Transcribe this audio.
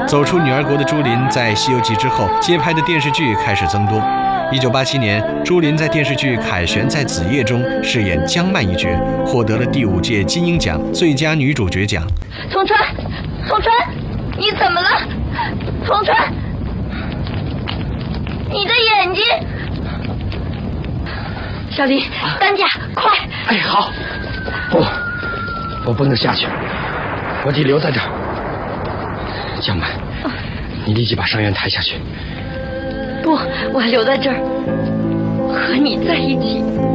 走出女儿国的朱琳在《西游记》之后接拍的电视剧开始增多。1987年，朱琳在电视剧《凯旋在子夜》中饰演江曼一角，获得了第5届金鹰奖最佳女主角奖。 从川，你怎么了？从川，你的眼睛。小林，担架，快！ 哎，好。我不能下去，我得留在这儿。江曼，你立即把伤员抬下去。 不，我留在这儿，和你在一起。